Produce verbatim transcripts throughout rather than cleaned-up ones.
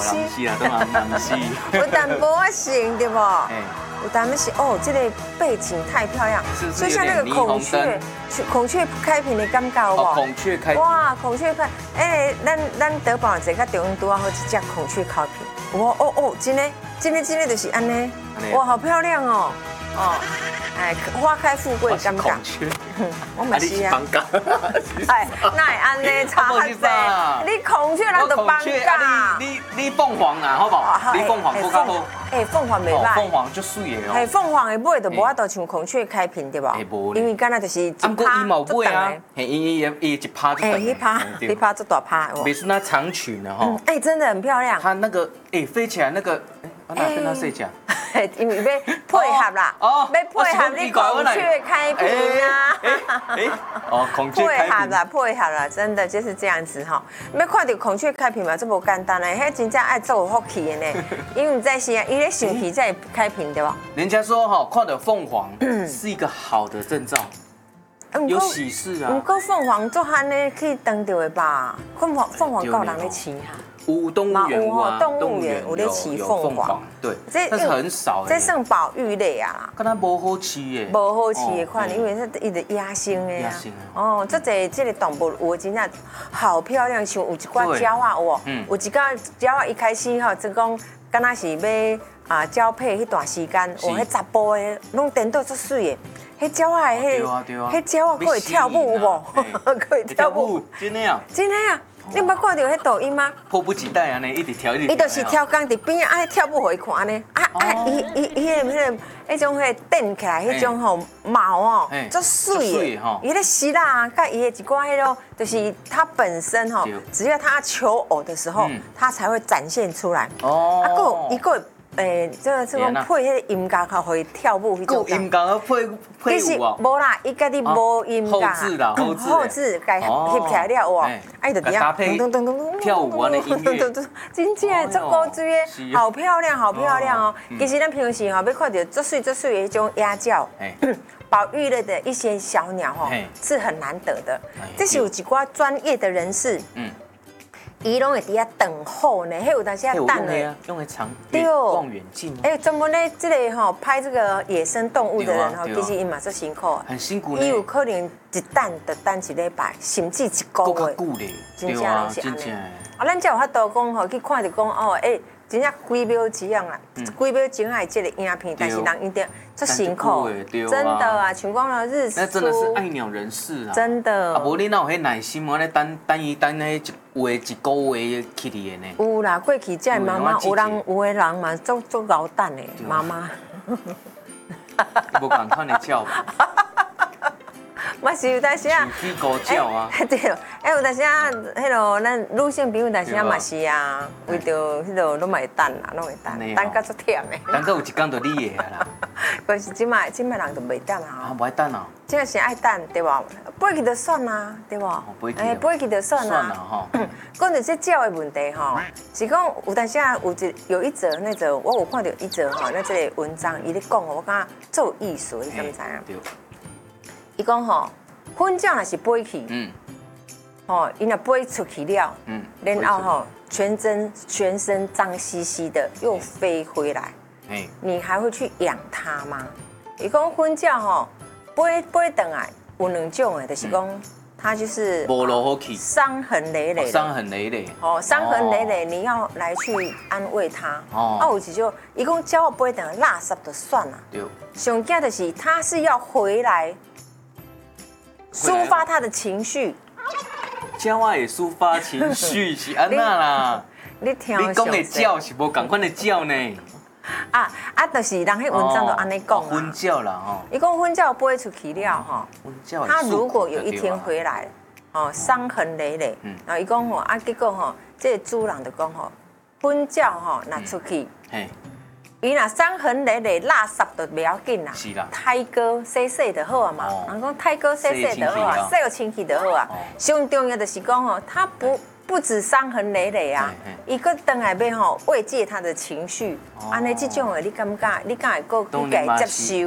是， 是啊，都人人是。 有淡薄啊行对不？ 哎， 有淡薄是哦，这个背景太漂亮， 就像那个孔雀，孔雀开屏的感觉有无？ 孔雀开屏。 哇，孔雀开，哎，咱咱德宝这个中央拄啊好一只孔雀开屏，哇哦哦，真的真的真的就是安尼，哇，好漂亮哦，哦，哎，花开富贵感觉。 孔雀， 我嘛是啊。 哎， 那会安尼差很多。你孔雀人就放假。 你你凤凰啊，好不好？你凤凰不较好。 哎，凤凰袂歹。 凤凰就水的哦。 哎，凤凰的尾就无法度像孔雀开屏对吧？因为敢若就是一趴足长的。嘿，伊伊伊一趴就长。 哎，一趴一趴足大趴。 别是那长裙的哈。 哎，真的很漂亮。 它那个哎飞起来那个，哎，那跟它睡觉。 因为要配合啦，要配合你孔雀开屏啊！ 哦，孔雀开屏。 配合啦，配合啦，真的就是这样子哈。要看到孔雀开屏嘛，这无简单嘞，迄真正爱做福气的呢。因为在是啊，伊咧生气才会开屏对吧？ 人家说哈，看到凤凰是一个好的征兆，有喜事啊。 不过凤凰做汉呢可以登到的吧？凤凰凤凰够人咧饲哈。 有动物园啊， 动物园有咧饲凤凰， 对，但是很少。 这算保育类啊， 跟它无好饲耶， 无好饲的款，因为它伊的野生的啊。哦，这这这个动物有真正好漂亮，像有一寡鸟啊，有哦，有一寡鸟啊，一开始吼，就讲敢若是要啊交配迄段时间，哦，迄十步的拢颠倒足水的，迄鸟啊，迄迄鸟啊，可以跳舞有无？可以跳舞， 真的啊， 真的啊。你捌看到迄抖音吗？ 迫不及待安尼，一直跳一直跳。 伊就是跳钢伫边啊，跳舞互伊看呢。啊啊，伊伊伊迄个迄个迄种迄顶起来迄种吼毛哦，足水的。伊咧希腊啊，甲伊的一寡迄种，就是它本身吼，只要它求偶的时候，它才会展现出来。哦。啊，个伊个。诶，这个是讲配迄个音乐较会跳舞迄种。 音乐配配舞啊？ 无啦，伊家己无音乐。 后置啦，后置。 后置，该翕起来了哇！哎，就底下咚咚咚咚跳舞啊，那音乐。 真正足高追的，好漂亮，好漂亮哦！其实咱平时吼要看到足水足水的迄种野鸟，保育类的一些小鸟吼，是很难得的。这是有一寡专业的人士。嗯。伊拢会伫遐等候呢，迄有当时啊等的， 用的长望远镜。 哎，专门咧这个吼拍这个野生动物的人吼，其实伊嘛足辛苦， 很辛苦。 伊有可能一等就等一礼拜，甚至一个月，真正拢是安尼。啊，咱才有法度讲吼，去看着讲哦，哎，真正几秒之样啦，几秒钟爱这个影片，但是人一定足辛苦，真的啊，像讲了日出， 那真的是爱鸟人士啊， 真的。 啊，无你哪有迄耐心，安尼等等伊等迄一月一个月起嚟的呢？ 有啦，过去这妈妈有人有的人嘛，足足熬等的妈妈。 无共款的叫吧。 嘛是有当时啊， 鸡狗叫啊， 对，哎有当时啊，迄落咱女性朋友当时啊嘛是啊，为着迄落拢嘛会等啦，拢会等，等到足忝的。 等到有一天就你会啊啦。 可是即摆即摆人就袂等啊。 啊，不爱等啊。 即个是爱等对无？飞去就算啊，对无？哎，飞去就算啊。算啊吼。讲到这鸟的问题吼，是讲有当时啊有一有一则那则我有看到一则吼，那这个文章伊咧讲我感觉做有意思，你敢知影？伊讲吼，粉鸟若是飞去，嗯，吼，伊若飞出去了，嗯，然后吼，全身全身脏兮兮的又飞回来，哎，你还会去养它吗？伊讲粉鸟吼，飞飞回来有两种的，就是讲它就是无落好去， 伤痕累累， 伤痕累累， 哦，伤痕累累，你要来去安慰它，哦，啊，有一种，伊讲鸟飞回来垃圾就算了，对，上惊的是它是要回来。抒发他的情绪， 鸟啊会抒发情绪是安那啦。 你听， 你讲的鸟是无共款的鸟呢？ 啊啊，就是人迄文章都安尼讲啊。粉鸟啦吼。 伊讲粉鸟飞出去了吼，他如果有一天回来，哦，伤痕累累，然后伊讲吼啊，结果吼，这个主人就讲吼，粉鸟吼拿出去。伊若伤痕累累，垃圾就袂要紧啦。是啦，胎哥洗洗就好啊嘛。人讲胎哥洗洗就好啊，洗有清气就好啊。上重要的是讲吼，他不不止伤痕累累啊，伊个等来要吼慰藉他的情绪，安尼这种的你感觉，你敢会个你该接受？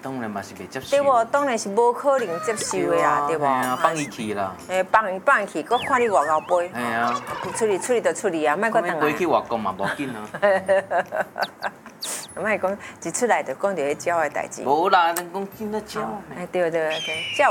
当然嘛是袂接受。 对无？当然是无可能接受的啦，对无？ 哎呀，放伊去啦。 诶，放伊放伊去，搁看你外交飞。 哎呀， 处理处理就处理啊，莫搁等来。 飞去外国嘛，无紧啊。 莫讲一出来就讲到迄鸟的代志。 无啦，人讲真的鸟。 哎，对对对，